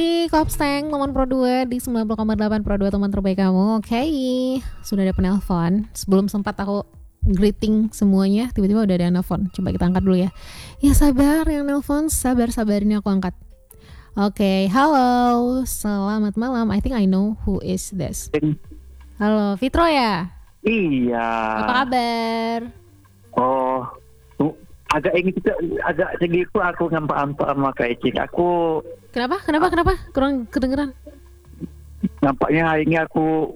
Di Kopsteng, teman Pro 2 di 90,8 Pro 2 teman terbaik kamu. Oke, sudah ada penelpon. Sebelum sempat aku greeting semuanya, tiba-tiba udah ada nelpon. Coba kita angkat dulu ya. Ya sabar yang nelpon, sabar ini aku angkat. Oke, halo, selamat malam. I think I know who is this. Halo, Fitro ya? Iya. Apa kabar? Oh, agak ini kita agak segitu aku nampak sama Kak Ecing. Aku Kenapa? Kurang kedengeran. nampaknya hari ini aku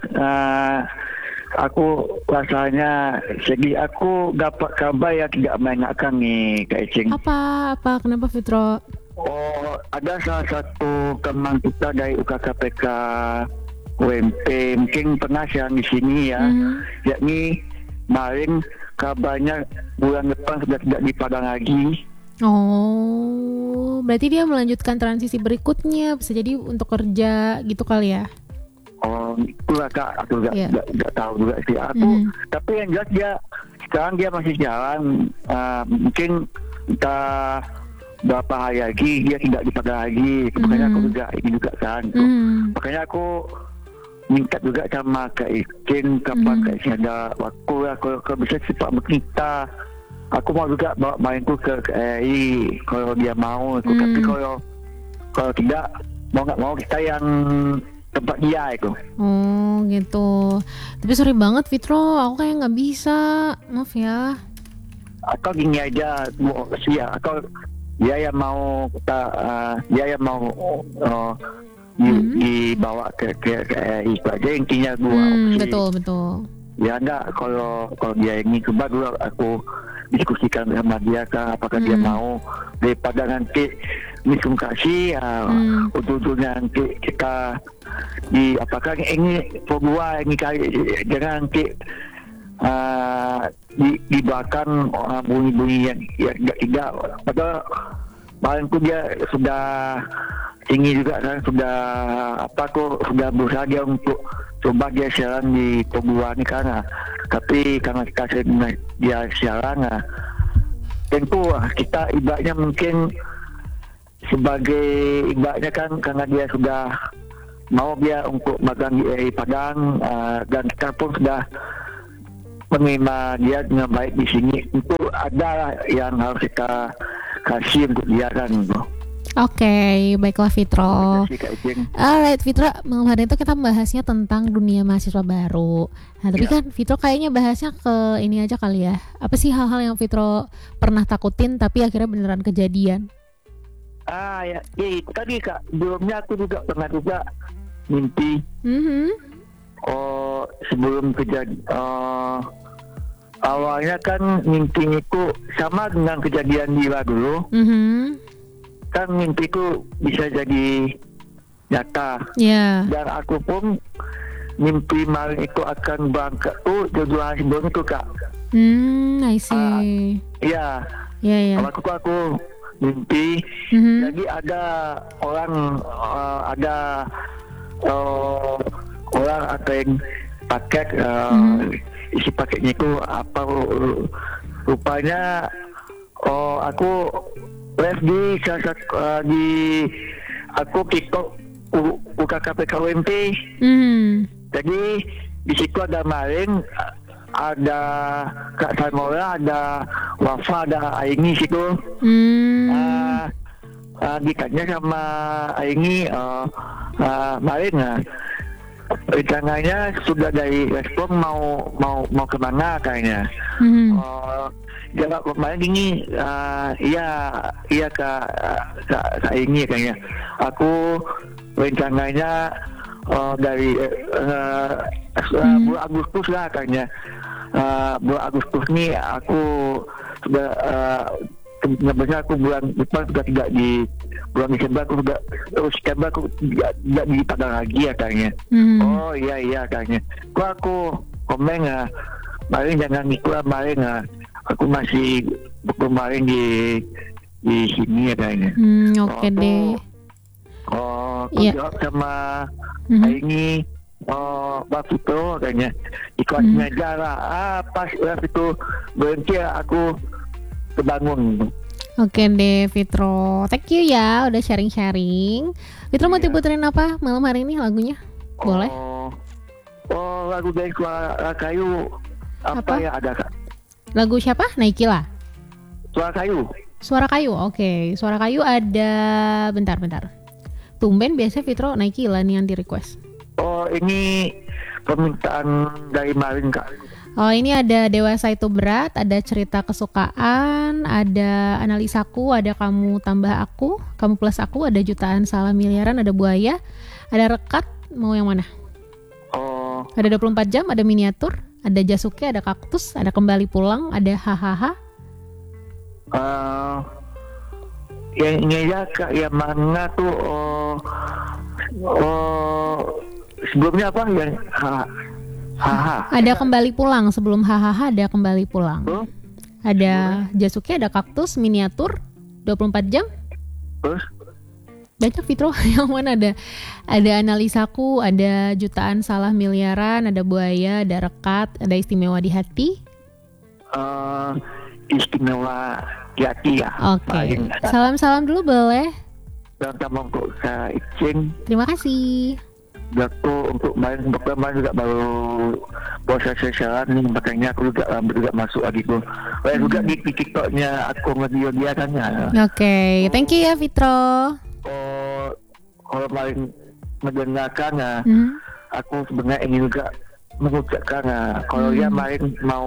rasanya segi aku dapat kabar yang tidak mengenakan nih Kak Ecing. Apa? Kenapa Fitro? Oh, ada salah satu teman kita dari UKKPK UMP mungkin pernah siaran di sini ya, yakni kemarin kabarnya bulan depan sudah tidak di Padang lagi. Oh, berarti dia melanjutkan transisi berikutnya, bisa jadi untuk kerja gitu kali ya? Oh, itulah Kak, aku nggak tahu juga sih aku. Tapi yang jelas sekarang dia masih jalan, mungkin entah berapa hari lagi dia tidak di Padang lagi. Makanya aku juga kan. Makanya aku minta juga sama Kak Ikin kapan Kak Ikin ada waktu lah, kalau bisa cepat berkita. Aku mau juga bawa mainku ke RI kalau dia mau. Tapi kalau tidak, mau nggak mau kita yang tempat dia itu. Oh gitu. Tapi sorry banget Fitro, aku kayak nggak bisa, maaf ya. Atau gini aja, atau dia yang mau dibawa ke RI aja intinya dua opsi. Betul. Ya enggak, kalau dia ini coba dulu aku diskusikan sama dia kan, apakah dia mau, daripada nanti miskomunikasi ujung-ujungnya nanti kita apakah ini kedua ini kali jangan nanti di belakang bunyi-bunyi yang tidak padahal kemarin pun dia sudah tinggi juga kan, sudah berusaha dia untuk coba dia siaran di Pogua ini karena tapi karena kita dia siaran tentu kita ibaratnya mungkin sebagai ibaratnya kan karena dia sudah mau dia untuk magang di Padang dan kita pun sudah menerima dia dengan baik di sini. Itu ada yang harus kita kasih untuk dia kan. Oke, baiklah Fitro. Alright Fitro, malam hari itu kita bahasnya tentang dunia mahasiswa baru. Nah tapi kan Fitro kayaknya bahasnya ke ini aja kali ya. Apa sih hal-hal yang Fitro pernah takutin tapi akhirnya beneran kejadian? Ya itu tadi Kak. Sebelumnya aku juga pernah mimpi. Sebelum kejadian awalnya kan mimpi itu sama dengan kejadian di dulu. Kan mimpiku bisa jadi nyata. Dan aku pun mimpi malam itu akan berangkat tuh 2 hari sebelum itu Kak. I see. Iya. Aku mimpi. Jadi ada orang orang atau yang paket isi paketnya itu apa rupanya aku live di aku TikTok UKKPK UMP. Jadi di situ ada Maring, ada Kak Samora, ada Wafa, ada Aini situ. Ditanya sama Aini Maring rencananya sudah dari respon mau kemana kayaknya. Jawab kemarin ini iya kak ini kayaknya aku rencananya dari bulan Agustus lah kayaknya. Bulan Agustus nih aku sudah sebenarnya aku bulan depan sudah tidak di bulan Desember aku sudah September aku tidak di Padang lagi ya kayaknya. Oh iya kayaknya. Aku komen kemarin jangan ikut kemarin aku masih kemarin di sini ya kayaknya. Oke deh. Jawab sama ini waktu itu kayaknya di kelasnya jarak pas itu berhenti aku kebangun. Oke deh Fitro, thank you ya udah sharing-sharing. Fitro mau Iya. diputerin apa malam hari ini lagunya? Boleh? Oh, lagu dari Suara Kayu. Apa Apa? ya ada Kak? Lagu siapa? Naikila. Suara Kayu. Suara Kayu, oke. Suara Kayu ada, bentar. Tumben biasanya Fitro Naikila nih yang di request. Oh, ini permintaan dari Marin Kak. Oh ini ada Dewasa Itu Berat, ada Cerita Kesukaan, ada Analisaku, ada Kamu Tambah Aku, Kamu Plus Aku, ada Jutaan Salah Miliaran, ada Buaya, ada Rekat, mau yang mana? Oh, Ada 24 Jam, ada Miniatur, ada Jasuke, ada Kaktus, ada Kembali Pulang, ada Hahaha. yang ini ya Kak, yang mana tuh? Sebelumnya apa yang haha? Ada Kembali Pulang, sebelum Hahaha ada Kembali Pulang. Terus, Ada Jasuke, ada Kaktus, Miniatur, 24 Jam. terus, Banyak Fitro, yang mana ada Analisaku, ada Jutaan Salah Miliaran, ada Buaya, ada Rekat, ada Istimewa di Hati. istimewa Yati ya. Oke, salam-salam dulu boleh? Dan sama untuk saya Icing. Terima kasih. Jatuh untuk main pertama juga baru puasa sesaran nih, makanya aku juga masuk lagi tuh. Juga di TikToknya aku nge-video dia kan ya. Oke, thank you ya Fitro. Kalau main mendengarkan ya, aku sebenarnya ingin juga mengucapkan ya, kalau dia main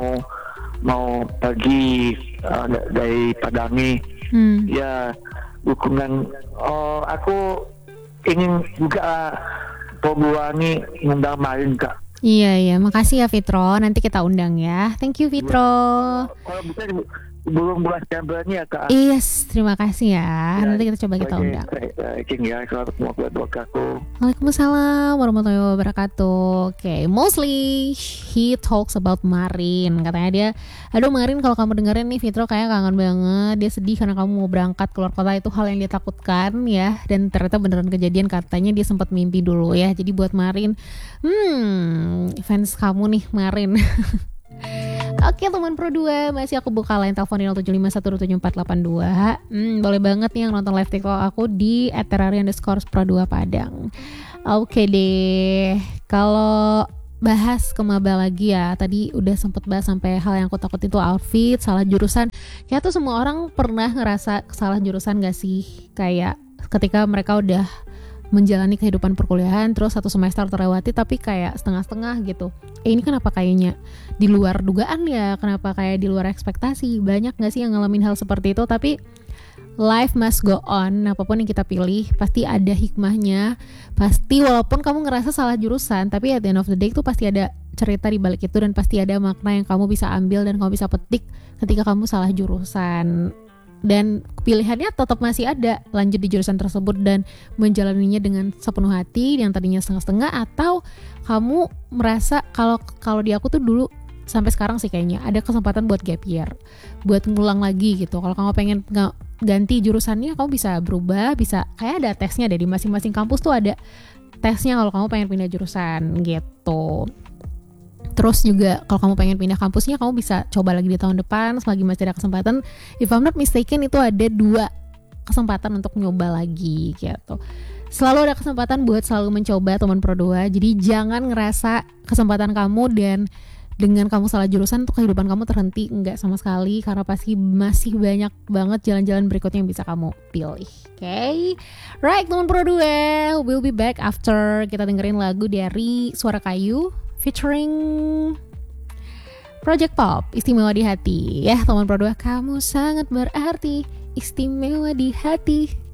mau pergi dari Padangi, ya dukungan. Aku ingin juga Pobuani ngundang Marin Kak. Iya, makasih ya Fitro. Nanti kita undang ya. Thank you Fitro. Kalau bisa belum bulan September ini ya Kak. Yes, terima kasih ya. Nanti kita coba kita undang. King ya, selamat wabarakatuh. Waalaikumsalam warahmatullahi wabarakatuh. Oke, mostly he talks about Marin. Katanya dia, aduh Marin kalau kamu dengerin nih Fitro kayak kangen banget. Dia sedih karena kamu mau berangkat keluar kota, itu hal yang dia takutkan ya. Dan ternyata beneran kejadian, katanya dia sempat mimpi dulu ya. Jadi buat Marin, fans kamu nih Marin. Oke teman Pro 2, masih aku buka line telepon di 0751274482. Boleh banget nih yang nonton live TikTok aku di @terraria_pro2 Padang. Oke deh, kalau bahas ke maba lagi ya, tadi udah sempet bahas sampai hal yang aku takut itu outfit, salah jurusan. Kayak tuh semua orang pernah ngerasa salah jurusan gak sih? Kayak ketika mereka udah menjalani kehidupan perkuliahan, terus 1 semester terlewati tapi kayak setengah-setengah gitu. Ini kenapa kayaknya di luar dugaan ya, kenapa kayak di luar ekspektasi. Banyak gak sih yang ngalamin hal seperti itu? Tapi life must go on. Apapun yang kita pilih pasti ada hikmahnya. Pasti walaupun kamu ngerasa salah jurusan, tapi at the end of the day itu pasti ada cerita di balik itu, dan pasti ada makna yang kamu bisa ambil dan kamu bisa petik ketika kamu salah jurusan. Dan pilihannya tetap masih ada, lanjut di jurusan tersebut dan menjalaninya dengan sepenuh hati yang tadinya setengah-setengah, atau kamu merasa kalau di aku tuh dulu sampai sekarang sih kayaknya ada kesempatan buat gap year, buat ngulang lagi gitu. Kalau kamu pengen ganti jurusannya, kamu bisa berubah, bisa kayak ada tesnya deh di masing-masing kampus tuh ada tesnya kalau kamu pengen pindah jurusan gitu. Terus juga kalau kamu pengen pindah kampusnya, kamu bisa coba lagi di tahun depan selagi masih ada kesempatan. If I'm not mistaken itu ada 2 kesempatan untuk nyoba lagi gitu. Selalu ada kesempatan buat selalu mencoba teman Pro 2. Jadi jangan ngerasa kesempatan kamu dan dengan kamu salah jurusan tuh kehidupan kamu terhenti. Enggak sama sekali, karena pasti masih banyak banget jalan-jalan berikutnya yang bisa kamu pilih. Okay? Right teman Pro 2, we'll be back after kita dengerin lagu dari Suara Kayu featuring Project Pop, Istimewa di Hati. Ya teman Pro 2, kamu sangat berarti, istimewa di hati.